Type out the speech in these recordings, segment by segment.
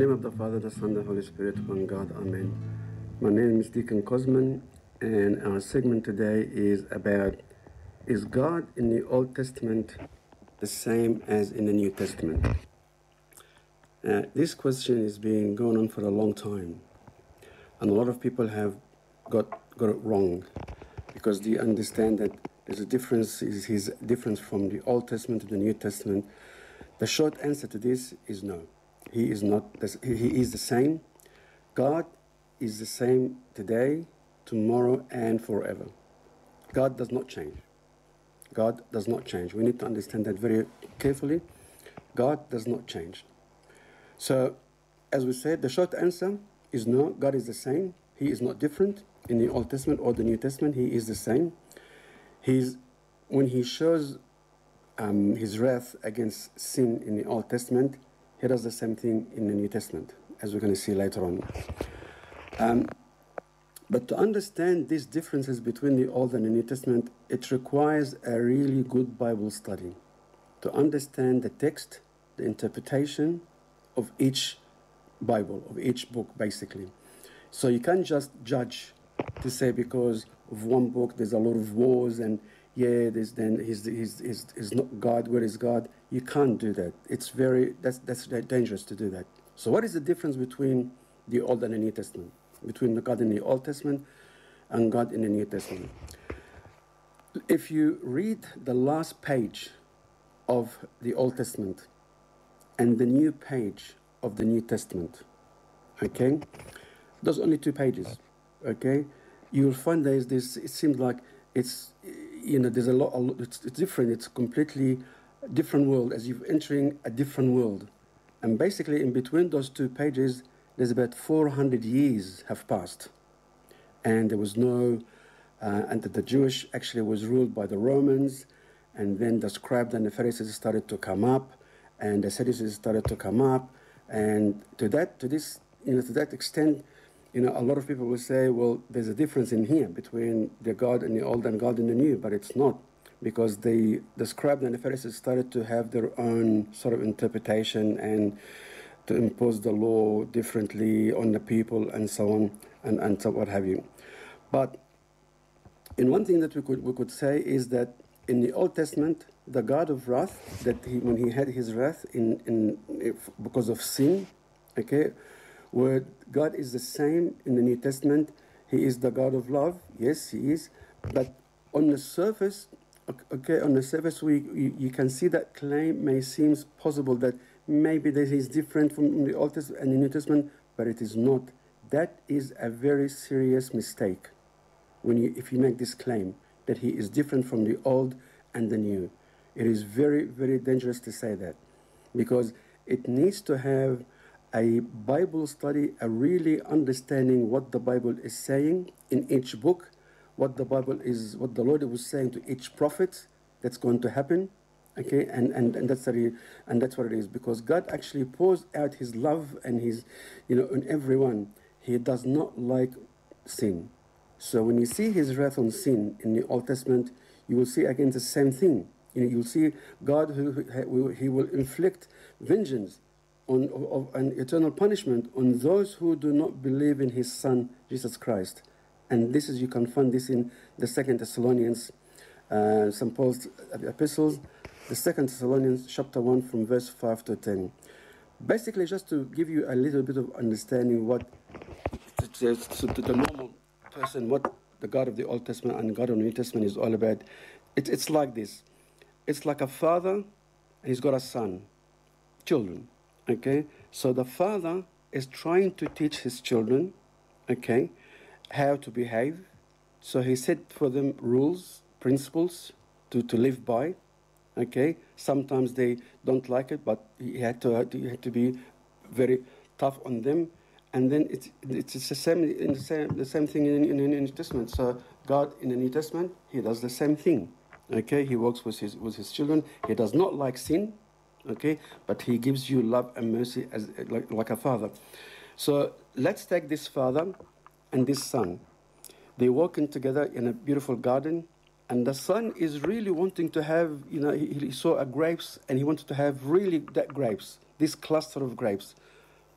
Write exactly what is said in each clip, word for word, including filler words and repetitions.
name of the Father, the Son, the Holy Spirit, one God, Amen. My name is Deacon Cosman, and our segment today is about, is God in the Old Testament the same as in the New Testament? Uh, this question is being going on for a long time, and a lot of people have got got it wrong, because they understand that there's a difference, is his difference from the Old Testament to the New Testament. The short answer to this is no. He is not. He is the same. God is the same today, tomorrow, and forever. God does not change. God does not change. We need to understand that very carefully. God does not change. So, as we said, the short answer is no. God is the same. He is not different in the Old Testament or the New Testament. He is the same. He's when he shows um, his wrath against sin in the Old Testament, he does the same thing in the New Testament, as we're going to see later on. Um, but to understand these differences between the Old and the New Testament, it requires a really good Bible study to understand the text, the interpretation of each Bible, of each book, basically. So you can't just judge to say because of one book there's a lot of wars and yeah, there's then he's, he's, he's, he's not God, where is God? You can't do that. It's very, that's, that's dangerous to do that. So what is the difference between the Old and the New Testament? Between the God in the Old Testament and God in the New Testament? If you read the last page of the Old Testament and the new page of the New Testament, okay? Those only two pages, okay? You'll find there's this, it seems like it's, you know, there's a lot, a lot it's, it's different, it's completely different world, as you're entering a different world. And basically in between those two pages, there's about four hundred years have passed. And there was no, uh, and the Jewish actually was ruled by the Romans, and then the scribes and the Pharisees started to come up, and the Sadducees started to come up, and to that, to this, you know, to that extent, you know, a lot of people will say, well, there's a difference in here between the God in the Old and God in the New, but it's not, because the, the scribes and the Pharisees started to have their own sort of interpretation and to impose the law differently on the people and so on, and, and so what have you. But in one thing that we could, we could say is that in the Old Testament, the God of wrath, that he, when he had his wrath in, in, if, because of sin, okay, where God is the same in the New Testament. He is the God of love, yes, he is, but on the surface, okay, on the surface, we you, you can see that claim may seem possible that maybe that he's different from the Old Testament and the New Testament, but it is not. That is a very serious mistake when you, if you make this claim that he is different from the Old and the New. It is very, very dangerous to say that, because it needs to have a Bible study, a really understanding what the Bible is saying in each book, what the Bible is, what the Lord was saying to each prophet that's going to happen, okay, and and and that's the, and that's what it is, because God actually pours out His love and His, you know, on everyone. He does not like sin. So when you see His wrath on sin in the Old Testament, you will see again the same thing. You know, you'll see God who, who He will inflict vengeance on of an eternal punishment on those who do not believe in His Son Jesus Christ. And this is, you can find this in the Second Thessalonians, uh, Saint Paul's epistles, the Second Thessalonians chapter one from verse five to ten. Basically, just to give you a little bit of understanding what to, to, to the normal person, what the God of the Old Testament and God of the New Testament is all about. It, it's like this. It's like a father, and he's got a son, children. Okay, so the father is trying to teach his children, okay, how to behave. So he set for them rules, principles to, to live by. Okay, sometimes they don't like it, but he had to he had to be very tough on them. And then it's it's the same in the same the same thing in, in, in the New Testament. So God in the New Testament, He does the same thing. Okay, He works with his with his children. He does not like sin. Okay, but He gives you love and mercy as like, like a father. So let's take this father and this son. They're walking together in a beautiful garden, and the son is really wanting to have, you know, he, he saw a grapes, and he wanted to have really that grapes, this cluster of grapes.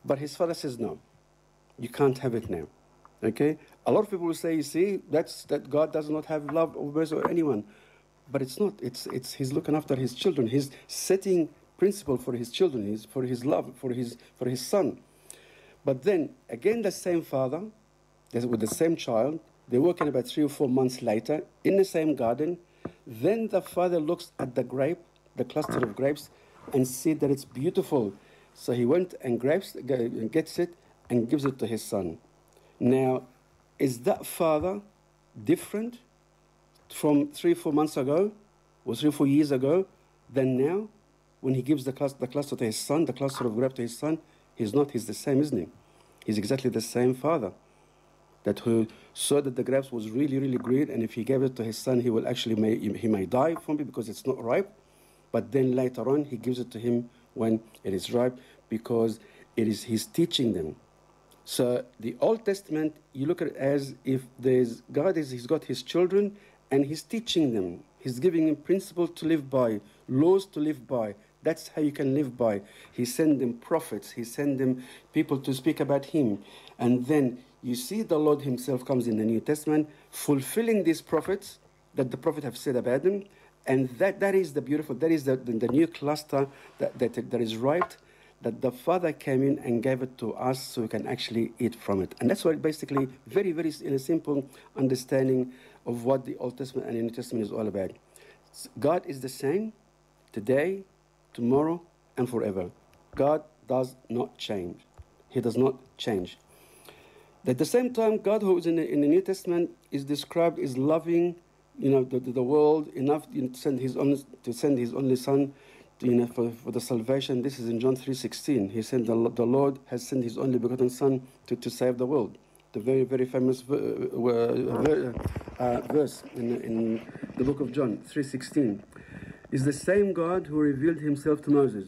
But his father says, no, you can't have it now. Okay? A lot of people will say, you see, that's, that God does not have love or mercy or anyone. But it's not. It's, it's, he's looking after his children. He's setting principle for his children, his, for his love, for his, for his son. But then, again, the same father, with the same child, they're working about three or four months later in the same garden. Then the father looks at the grape, the cluster of grapes, and sees that it's beautiful. So he went and grabs, gets it and gives it to his son. Now, is that father different from three, four months ago, or three, four years ago, than now? When he gives the cluster, the cluster to his son, the cluster of grapes to his son, he's not, he's the same, isn't he? He's exactly the same father that who saw that the grapes was really, really green, and if he gave it to his son, he will actually, may, he may die from it because it's not ripe. But then later on, he gives it to him when it is ripe because it is he's teaching them. So the Old Testament, you look at it as if there's God is he's got his children and he's teaching them. He's giving them principles to live by, laws to live by. That's how you can live by. He sent them prophets. He sent them people to speak about him. And then you see the Lord himself comes in the New Testament, fulfilling these prophets that the prophet have said about them. And that, that is the beautiful, that is the, the, the new cluster that, that, that is right, that the Father came in and gave it to us so we can actually eat from it. And that's what basically, very, very in a simple understanding of what the Old Testament and the New Testament is all about. God is the same today, tomorrow, and forever. God does not change. He does not change. At the same time, God who is in the, in the New Testament is described as loving, you know, the, the world enough to send his only, to send his only Son, to, you know, for, for the salvation. This is in John three sixteen. He said the, the Lord has sent his only begotten Son to, to save the world. The very, very famous ver, ver, uh, verse in, in the book of John three sixteen. Is the same God who revealed himself to Moses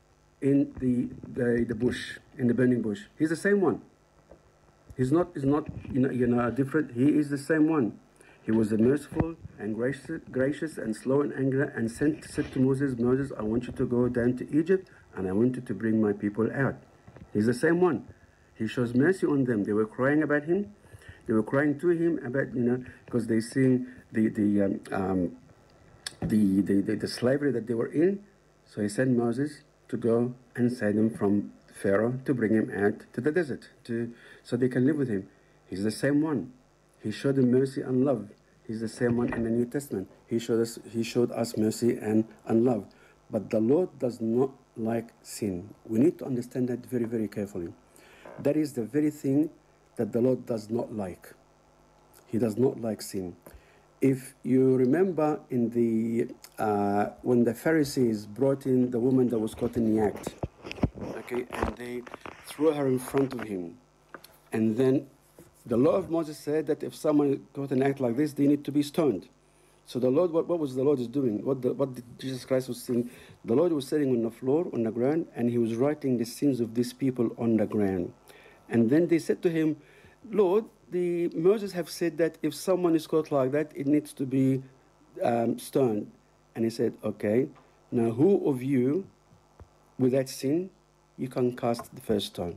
in the, the, the bush, in the burning bush. He's the same one. He's not, he's not you know, you know, different. He is the same one. He was merciful and gracious, gracious and slow in anger, and sent, said to Moses, Moses, I want you to go down to Egypt, and I want you to bring my people out. He's the same one. He shows mercy on them. They were crying about him. They were crying to him about, you know, because they seen the, the, um, um, the, the, the, the slavery that they were in. So he sent Moses to go and save them from Pharaoh, to bring him out to the desert, to, so they can live with him. He's the same one. He showed them mercy and love. He's the same one in the New Testament. He showed us, he showed us mercy and, and love. But the Lord does not like sin. We need to understand that very, very carefully. That is the very thing that the Lord does not like. He does not like sin. If you remember in the, uh, when the Pharisees brought in the woman that was caught in the act, okay, and they threw her in front of him, and then the law of Moses said that if someone got an act like this, they need to be stoned. So the Lord, what, what was the Lord is doing? What, the, what did Jesus Christ was saying? The Lord was sitting on the floor, on the ground, and he was writing the sins of these people on the ground. And then they said to him, Lord, the Moses have said that if someone is caught like that, it needs to be um, stoned. And he said, okay, now who of you, with that sin, you can cast the first stone?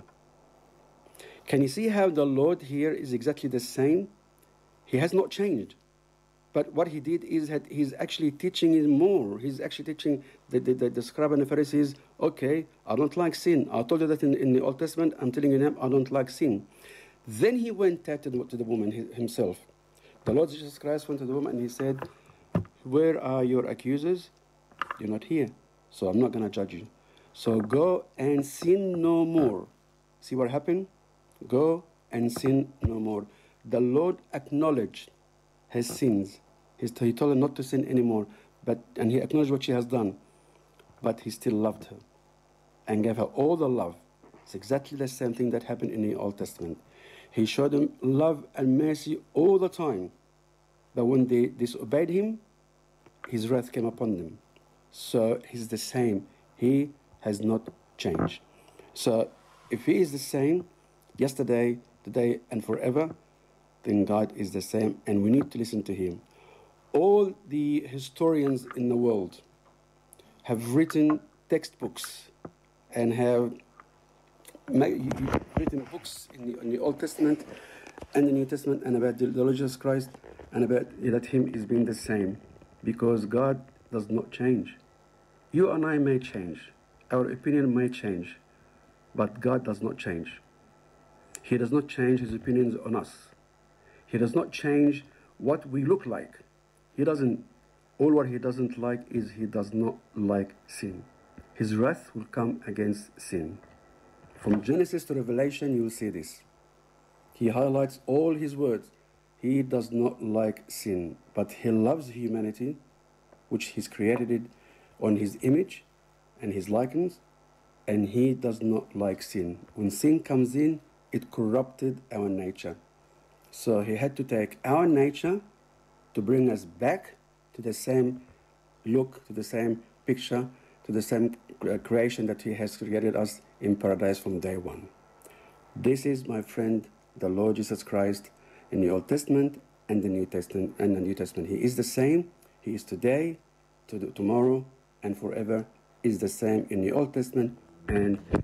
Can you see how the Lord here is exactly the same? He has not changed. But what he did is that he's actually teaching him more. He's actually teaching the, the, the, the scribe and the Pharisees, okay, I don't like sin. I told you that in, in the Old Testament. I'm telling you now, I don't like sin. Then he went out to the, to the woman himself. The Lord Jesus Christ went to the woman and he said, where are your accusers? You're not here, so I'm not going to judge you. So go and sin no more. See what happened? Go and sin no more. The Lord acknowledged her sins. He told her not to sin anymore, but and he acknowledged what she has done. But he still loved her and gave her all the love. It's exactly the same thing that happened in the Old Testament. He showed them love and mercy all the time. But when they disobeyed him, his wrath came upon them. So he's the same. He has not changed. So if he is the same, yesterday, today, and forever, then God is the same, and we need to listen to him. All the historians in the world have written textbooks and have ma- you, you've written books in the, in the Old Testament and the New Testament and about the Lord Jesus Christ and about that Him is being the same, because God does not change. You and I may change, our opinion may change, but God does not change. He does not change His opinions on us. He does not change what we look like. He doesn't, all what He doesn't like is He does not like sin. His wrath will come against sin. From Genesis to Revelation, you will see this. He highlights all His words. He does not like sin, but He loves humanity, which He's created it on His image and His likeness, and He does not like sin. When sin comes in, it corrupted our nature. So He had to take our nature to bring us back to the same look, to the same picture, to the same creation that He has created us in paradise from day one. This is, my friend, the Lord Jesus Christ in the Old Testament and the New Testament. And the New Testament, He is the same. He is today, to the, tomorrow, and forever. Is the same in the Old Testament and